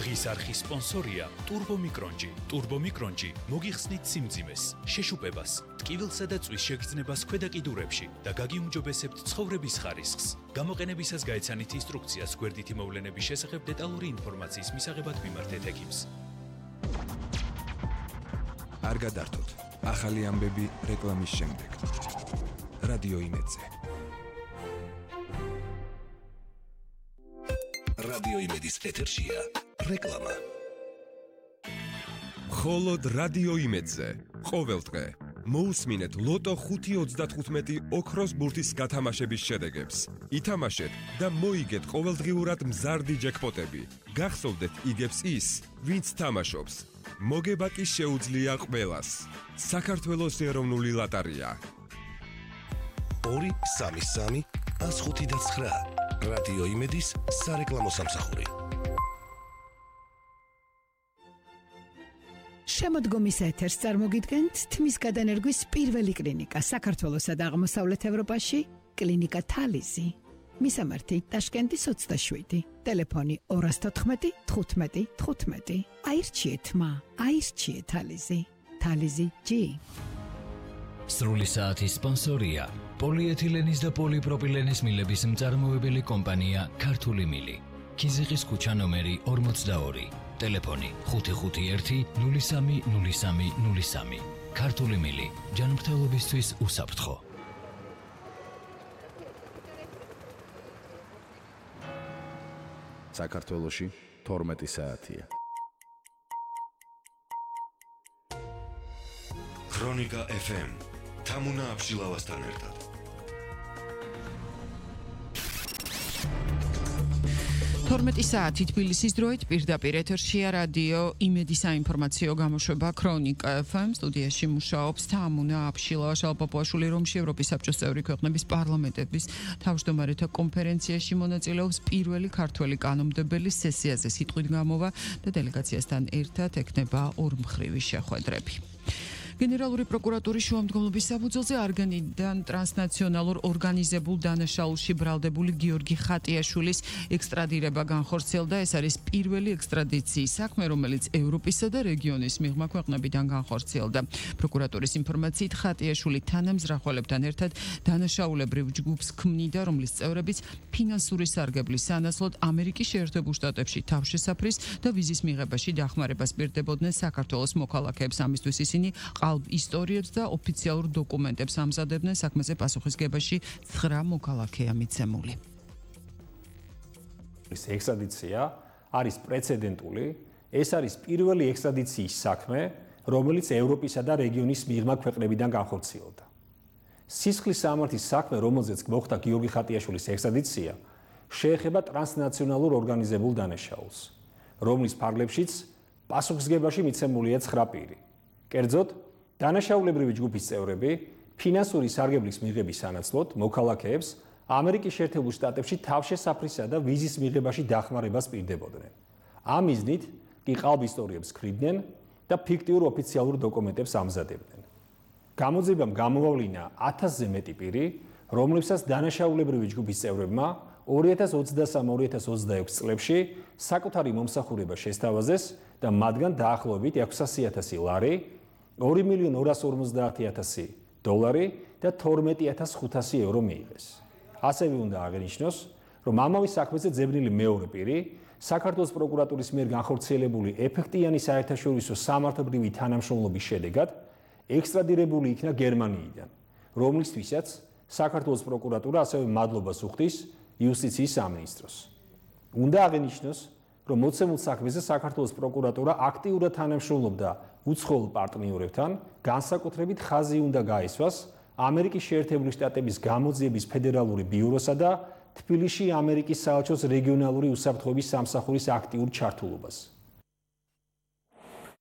დღის არხის სპონსორია ტურბომიკრონჯი. ტურბომიკრონჯი მოგიხსნით სიმძიმეს, შეშუპებას, ტკივილსა და წვის შეგრძნებას ქვედა კიდურებში და გაგიუმჯობესებთ ცხოვრების ხარისხს. გამოყენებისას გაეცანით ინსტრუქციას გვერდითი მოვლენების შესახებ დეტალური ინფორმაციის მისაღებად მიმართეთ ექიმს. არ გადართოთ. ახალი ამბები რეკლამის შემდეგ. რადიო იმედზე. რადიო იმედის ეთერშია რეკლამა. მხოლოდ რადიო იმედზე. ყოველდღე მოусმინეთ ლოტო 5.35 ოქროს ბურთის გათამაშების შედეგებს. ითამაშეთ და მოიგეთ ყოველდღიურად მზარდი ჯეკპოტები. გახსოვდეთ იგებს ის, ვინც თამაშობს. მოგება კი შეუძლია ყველას. საქართველოს ეროვნული ლოტარია. 2-3-3-105-9 რადიო იმედის სარეკლამო სამსახური. შემოდგომის ეთერს წარმოგიდგენთ თმის გადანერგვის პირველი კლინიკა საქართველოსა და აღმოსავლეთ ევროპაში, კლინიკა თალიზი. მისამართი ტაშკენტის 27, ტელეფონი 214 15 15. აირჩიეთ მა, აირჩიეთ თალიზი. თალიზი G. სრული საათის სპონსორია პოლიეთილენის და პოლიპროპილენის მილების მწარმოებელი კომპანია ქართული მილი. ქიზიყის ქუჩა ნომერი 42, ტელეფონი 551 03 03 03. ქართული მილი, ჯანმრთელობისთვის უსაფრთხო. საქართველოში 12 საათია. ქრონიკა FM თამუნა აბშილავასთან ერთად. საათი თბილისის დროით პირდაპირ ეთერშია რადიო იმედის საინფორმაციო გამოშვება ქრონიკა FM. სტუდიაში მუშაობს თამუნა აბშილავა შალპაპუაშვილი, რომში ევროპის საბჭოს წევრი ქვეყნების პარლამენტების თავმჯდომარეთა კონფერენციაში მონაწილეობს. პირველი ქართველი კანონმდებელი სესიაზე სიტყვით გამოვა და დელეგაციასთან ერთად ექნება ორმხრივი შეხვედრები. გენერალური პროკურატურის შუამდგომლობის საფუძველზე არგენტინიდან ტრანსნაციონალურ ორგანიზებულ დანაშაულში ბრალდებული გიორგი ხატიაშვილის ექსტრადირება განხორციელდა. ეს არის პირველი ექსტრადიციის საქმე, რომელიც ევროპისა და რეგიონის მიღმა ქვეყნებიდან განხორციელდა. პროკურატურის ინფორმაციით ხატიაშვილი თანამზრახველებთან ერთად დანაშაულებრივ ჯგუფს ქმნიდა, რომლის წევრებიც ფინანსური სარგებლის სანაცვლოდ ამერიკის შეერთებულ შტატებში თავშესაფრის და ვიზის მიღებაში დახმარებას პირდებოდნენ საქართველოს მოქალაქეებს. ამისთვის ისინი ისტორიებს და ოფიციალურ დოკუმენტებს ამზადებდნენ. საქმეზე პასუხისგებაში 9 მოქალაქეა მიცემული. ეს ექსტრადიცია არის პრეცედენტული. ეს არის პირველი ექსტრადიციის საქმე, რომელიც ევროპისა და რეგიონის მიღმა ქვეყნებიდან განხორციელდა. სისხლის სამართლის საქმე, რომელზეც მოხდა გიორგი ხატიაშვილის ექსტრადიცია, შეეხება ტრანსნაციონალურ ორგანიზებულ დანაშაულს, რომლის ფარგლებშიც პასუხისგებაში მიცემულია 9 პირი. კერძოდ, დანაშაულებრივი ჯგუფის წევრები ფინანსური სარგებლის მიღების სანაცვლოდ მოქალაქეებს ამერიკის შეერთებულ შტატებში თავშესაფრისა და ვიზის მიღებაში დახმარებას პირდებოდნენ. ამ მიზნით კი ყალბისტორიებს ქრიდნენ და ფიქტიურ ოფიციალურ დოკუმენტებს ამზადებდნენ. გამოძიებამ გამოვავლინა 1000-ზე მეტი პირი, რომლებსაც დანაშაულებრივი ჯგუფის წევრებმა 2023-2026 წლებში საკუთარი მომსახურება შესთავაზეს და მათგან დაახლოებით 600,000 ლარი, 2,250,000 დოლარი და 12,500 евро მიიღეს. ასევე უნდა აღინიშნოს, რომ ამავე საქმეზე ძებნილი მეორე პირი საქართველოს პროკურატურის მიერ განხორციელებული ეფექტიანი საერთაშორისო სამართლებრივი თანამშრომლობის შედეგად ექსტრადირებული იქნა გერმანიიდან, რომლისთვისაც საქართველოს პროკურატურა ასევე მადლობას უხდის იუსტიციის სამინისტროს. უნდა აღინიშნოს, რომ მოცემულ საქმეზე საქართველოს პროკურატურა აქტიურად თანამშრომლობდა უცხოელ პარტნიორებთან, განსაკუთრებით ხაზი უნდა გაესვას ამერიკის შეერთებული შტატების გამოძიების ფედერალური ბიუროსა და თბილისში ამერიკის საელჩოს რეგიონალური უსაფრთხოების სამსახურის აქტიურ ჩართულობას.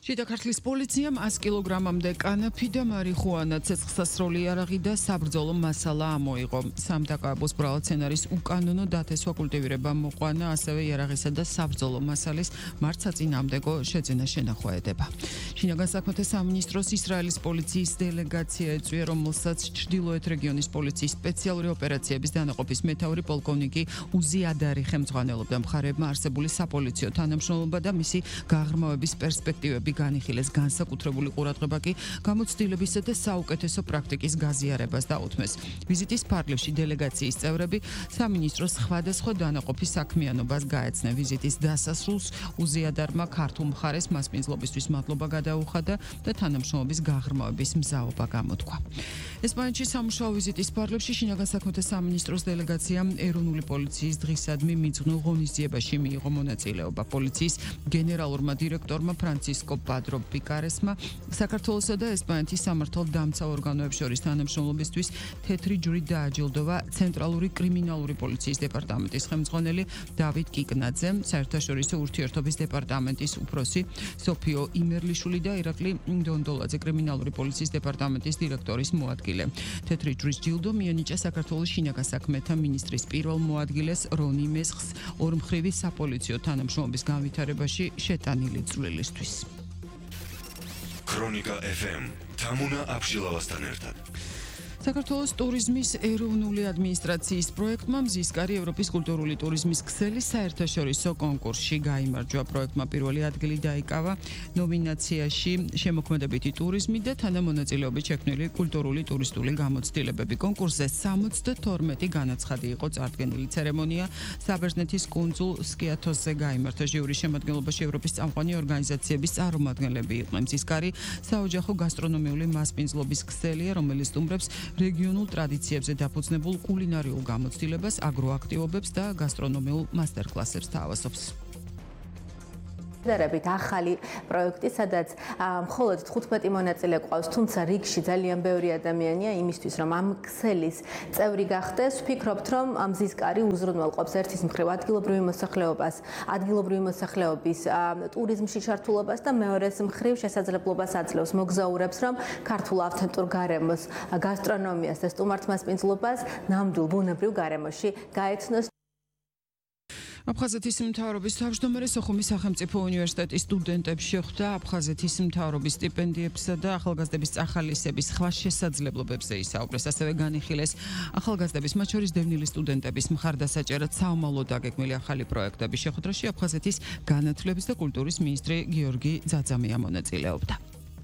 შიდა ქართლის პოლიციამ 100 კილოგრამამდე კანაფი და მარიხუანა, ცეცხლსასროლი იარაღი და საბრძოლო მასალა ამოიღო. სამდაკავებოს ბრალად სცენარის უკანონო დათესვა კულტივირება მოყვანა, ასევე იარაღისა და საბრძოლო მასალის მართსაწინააღმდეგო შეძენა შენახვა ედება. შინაგან საქმეთა სამინისტროს ისრაელის პოლიციის დელეგაცია ეწვია, რომელსაც ჩრდილოეთ რეგიონის პოლიციის სპეციალური ოპერაციების დანაყოფის მეთაური პოლკოვნიკი უზი ადარი ხელმძღვანელობდა. მხარეებმა არსებული sapolicio თანამშრომლობა და მისი გაღრმავების პერსპექტივები განიხილეს, განსაკუთრებული ყურადღება კი გამოცდილებისა და საუკეთესო პრაქტიკის გაზიარებას დაუთმეს. ვიზიტის ფარგლებში დელეგაციის წევრები სამინისტროს სხვადასხვა დანაყოფის საქმიანობას გაეცნენ. ვიზიტის დასასრულს უზიადარმა ქართულ მხარეს მასპინძლობისთვის მადლობა გადაუხადა და თანამშრომლობის გაღრმავების მზაობა გამოთქვა. ესპანეთში სამუშაო ვიზიტის ფარგლებში შინაგან საქმეთა სამინისტროს დელეგაციამ ეროვნული პოლიციის დღისადმი მიძღვნილ ღონისძიებაში მიიღო მონაწილეობა. პოლიციის გენერალურმა დირექტორმა ფრანცისკო პადრო პიკარესმა საქართველოსა და ესპანეთის სამართალდამცავ ორგანოებს შორის თანამშრომლობისთვის თეთრი ჯვრით დააჯილდოვა ცენტრალური კრიმინალური პოლიციის დეპარტამენტის ხელმძღვანელი დავით კიკნაძე, საერთაშორისო ურთიერთობის დეპარტამენტის უფროსი სოფიო იმერლიშვილი და ირაკლი დონდოლაძე, კრიმინალური პოლიციის დეპარტამენტის დირექტორის მოადგილე. თეთრი ჯვრის ჯილდო მიანიჭა საქართველოს შინაგან საქმეთა მინისტრის პირველ მოადგილეს რონი მესხს ორმხრივი საპოლიციო თანამშრომლობის განვითარებაში შეტანილი წვლილისთვის. ქრონიკა FM თამუნა აბშილავასთან ერთად. საქართველოს ტურიზმის ეროვნული ადმინისტრაციის პროექტმა მზისკარი ევროპის კულტურული ტურიზმის ქსელი საერთაშორისო კონკურსში გაიმარჯვა. პროექტმა პირველი ადგილი დაიკავა ნომინაციაში შემოქმედებითი ტურიზმი და თანამონაწილეობით შექმნილი კულტურული ტურისტული გამოცდილებები. კონკურსზე 72 განაცხადი იყო წარდგენილი. ცერემონია საბერძნეთის კუნძულ სკიათოსზე გაიმართა. ჟიურის შემადგენლობაში ევროპის წამყვანი ორგანიზაციების წარმომადგენლები იყვნენ. მზისკარი საოჯახო გასტრონომიული მასპინძლობის ქსელია, რომელიც სტუმრებს რეგიონულ ტრადიციებზე დაფუძნებულ კულინარიულ გამოცდილებას, აგროაქტივობებს და გასტრონომიულ მასტერკლასებს თავაზობს. დარებით ახალი პროექტი, სადაც მხოლოდ 15 მონაწილე ყავს, თუმცა რიგში ძალიან ბევრი ადამიანია იმისთვის, რომ ამ ქსელის წევრი გახდეს. ვფიქრობთ, რომ მზისკარი უზრუნველყოფს ერთის მხრივ ადგილობრივი მოსახლეობას, ადგილობრივი მოსახლეობის ტურიზმში ჩართულობას და მეორეს მხრივ შესაძლებლობას აძლევს მოგზაურებს, რომ ქართულ ავთენტურ გარემოს, გასტრონომიას და სტუმართმასპინძლობას ნამდვილ ბუნებრივ გარემოში გაეცნოს. აფხაზეთის მთავრობის თავმჯდომარე სოხუმის სახელმწიფო უნივერსიტეტის სტუდენტებს შეხვდა აფხაზეთის მთავრობის სტიპენდიებსა და ახალგაზრდების წახალისების სხვა შესაძლებლობებზე ისაუბრეს. ასევე განიხილეს ახალგაზრდების, მათ შორის დევნილი სტუდენტების მხარდასაჭერად საომავლოდ დაგეგმილი ახალი პროექტები. შეხვედრაში აფხაზეთის განათლების და კულტურის მინისტრი გიორგი ძაძამია მონაწილეობდა.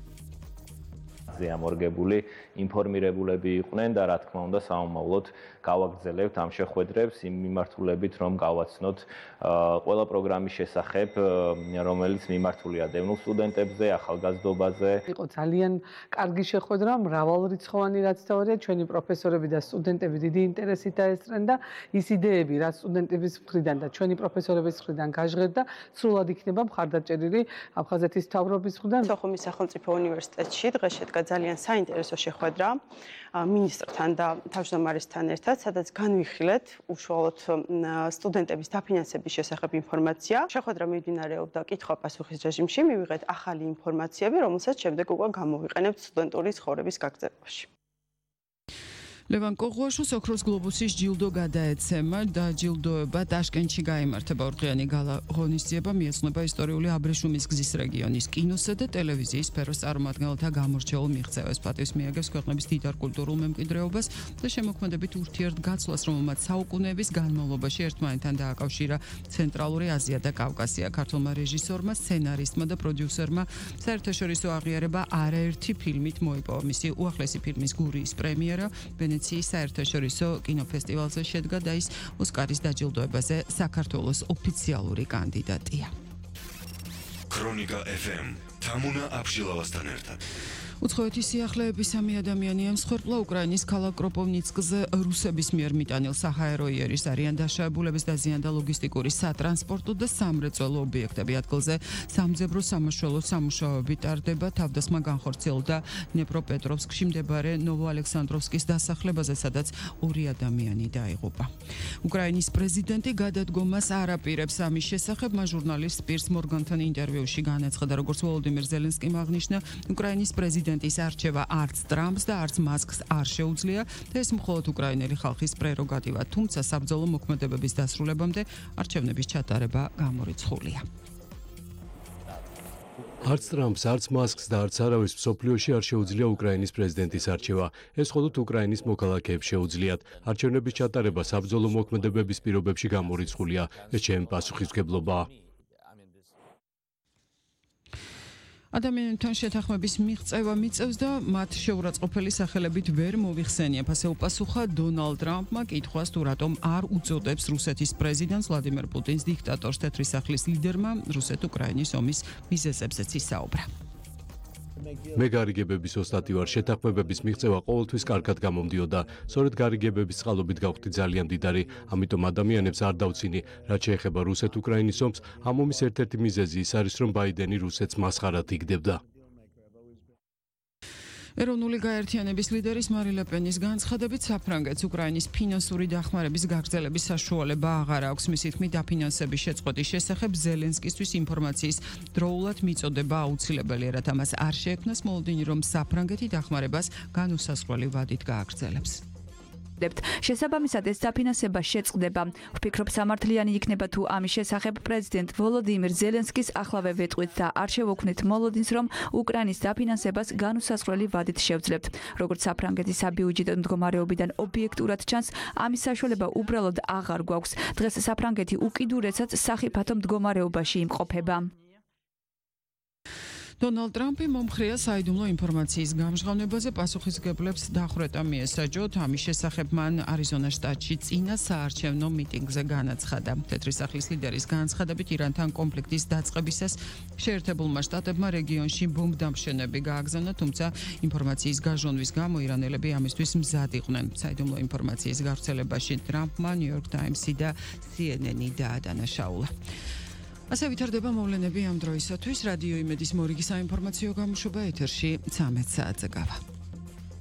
ამორგებული ინფორმირებულები იყვნენ და რა თქმა უნდა საომავლოდ გავაგრძელებთ ამ შეხვედრებს იმ მიმართულებით, რომ გავაცნოთ ყველა პროგრამის შესახებ, რომელიც მიმართულია დევნილ სტუდენტებზე, ახალგაზრდობაზე. იყო ძალიან კარგი შეხვედრა, მრავალრიცხოვანი, რაც თეორია, ჩვენი პროფესორები და სტუდენტები დიდი ინტერესით დაესწრნენ და ის იდეები, რაც სტუდენტების მხრიდან და ჩვენი პროფესორების მხრიდან გაჟღერდა, სრულად იქნება მხარდაჭერილი აფხაზეთის მთავრობის მხრიდან. სოხუმის სახელმწიფო უნივერსიტეტში დღეს შედგა ძალიან საინტერესო შეხვედრა მინისტრთან და თავმჯდომარესთან ერთად, სადაც განვიხილეთ უშუალოდ სტუდენტების დაფინანსების შესახებ ინფორმაცია. შეხვედრა მიმდინარეობდა კითხვა-პასუხის რეჟიმში, მივიღეთ ახალი ინფორმაციები, რომელსაც შემდეგ უკვე გამოვიყენებთ სტუდენტური ცხოვრების გაგრძელებაში. ლევან კოღუაშვილს ოქროს გლობუსის ჯილდო გადაეცემა. დაჯილდოება ტაშკენტში გაიმართება. ორდღიანი გალა ღონისძიება მიეძღვნება ისტორიული აბრეშუმის გზის რეგიონის კინოსა და ტელევიზიის სფეროს წარმომადგენელთა გამორჩეულ მიღწევებს. პატივს მიაგებს ქვეყნების დიდარ კულტურულ მემკვიდრეობას და შემოქმედებით ურთიერთგაცვლას, რომელმაც საუკუნეების განმავლობაში ერთმანეთთან დააკავშირა ცენტრალური აზია და კავკასია. ქართულმა რეჟისორმა, სცენარისტმა და პროდიუსერმა საერთაშორისო აღიარება არაერთი ფილმით მოიპოვა. მისი უახლესი ფილმის გურიის პრემიერა ვენეციის საერთაშორისო კინოფესტივალზე შედგა და ის ოსკარის დაჯილდოებაზე საქართველოს ოფიციალური კანდიდატია. ქრონიკა FM თამუნა აბშილავასთან ერთად. უცხოეთის სიახლეების 3 ადამიანი ემსხვერპლა უკრაინის ქალაქ კროპოვნიცკზე რუსების მიერ მიტანილ საჰაერო იერის არიან დაშავებულების დაზიანდა ლოგისტიკური სატრანსპორტო და სამრეწველო ობიექტები. ადგილზე სამძებრო სამაშველო სამუშაოები ტარდება. თავდასხმა განხორციელდა დნეპროპეტროვსკში მდებარე ნოვოალექსანდროვსკის დასახლებაზე, სადაც 2 ადამიანი დაიღუპა. უკრაინის პრეზიდენტი გადადგომას არ აპირებს. ამის შესახებ ჟურნალისტ პირს მორგანთან ინტერვიუში განაცხადა, როგორც ვოლოდიმირ ზელენსკიმ აღნიშნა, უკრაინის პრეზიდენტის არჩევა არც ტრამპს და არც მასკს არ შეუძლია და ეს მხოლოდ უკრაინელი ხალხის პრეროგატივა, თუმცა საბრძოლო მოქმედებების დასრულებამდე არჩევნების ჩატარება გამორიცხულია. არც ტრამპს, არც მასკს და არც არავის მსოფლიოში არ შეუძლია უკრაინის პრეზიდენტის არჩევა. ეს მხოლოდ უკრაინის მოქალაქეებს შეუძლიათ. არჩევნების ჩატარება საბრძოლო მოქმედებების პირობებში გამორიცხულია. ეს ჩემი პასუხისმგებლობაა. ადამიანთან შეთანხმების მიღწევა მიწევს და მათ შეურაცხყოფელი სახელებით ვერ მოიხსენიებ, ასე უპასუხა დონალდ ტრამპმა კითხვას, თუ რატომ არ უწოდებს რუსეთის პრეზიდენტს ვლადიმერ პუტინს დიქტატორს. თეთრი სახლის ლიდერმა რუსეთ-უკრაინის ომის მიზეზებზეც ისაუბრა. მე გარიგებების ოსტატი ვარ, შეთანხმებების მიღწევა ყოველთვის კარგად გამომდიოდა. სწორედ გარიგებების წყალობით გავხდი ძალიან მდიდარი, ამიტომ ადამიანებს არ დავცინი. რაც შეეხება რუსეთ-უკრაინის ომს, ამ ომის ერთ-ერთი მიზეზი ის არის, რომ ბაიდენი რუსეთს მასხარად იგდებდა. ეროვნული გაერთიანების ლიდერის მარი ლე პენის განცხადებით, საფრანგეთს უკრაინის ფინანსური დახმარების გაგრძელების საშუალება აღარ აქვს. მისი თქმით, დაფინანსების შეწყვეტის შესახებ ზელენსკისთვის ინფორმაციის დროულად მიწოდება აუცილებელია, რათა მას არ შეექმნას მოლოდინი, რომ საფრანგეთი დახმარებას განუსაზღვრელი ვადით გააგრძელებს. შესაბამისად ეს დაფინანსება შეწყდება. ვფიქრობ, სამართლიანი იქნება თუ ამის შესახებ პრეზიდენტ ვოლოდიმირ ზელენსკის ახლავე ვეტყვით და არ შევოქმნით მოლოდინს, რომ უკრაინის დაფინანსებას განუსაზღვრელი ვადით შევძლებთ. როგორც საფრანგეთის საბიუჯეტო მდგომარეობიდან ობიექტურად ჩანს, ამის საშუალება უბრალოდ აღარ გვაქვს. დღეს საფრანგეთი უკიდურესად სახიფათო მდგომარეობაში იმყოფება. დონალდ ტრამპი მომხრეა საიდუმლო ინფორმაციის გამჟღავნებაზე, პასუხისმგებლებს დახვრეტა მიესაჯოთ. ამის შესახებ მან არიზონას შტატში წინა საარჩევნო მიტინგზე განაცხადა. თეთრი სახლის ლიდერის განცხადებით, ირანთან კონფლიქტის დაწყებისას შეერთებულმა შტატებმა რეგიონში ბომბდამშენები გააგზავნა, თუმცა ინფორმაციის გაჟონვის გამო ირანელები ამისთვის მზად იყვნენ. საიდუმლო ინფორმაციის გავრცელებაში ტრამპმა ნიუ-იორკ ტაიმსი და CNN-ი დაადანაშაულა. ასე ვითარდება მოვლენები ამ დროისათვის. რადიო იმედის მორიგი საინფორმაციო გამოშვება ეთერში 13 საათზე გავა.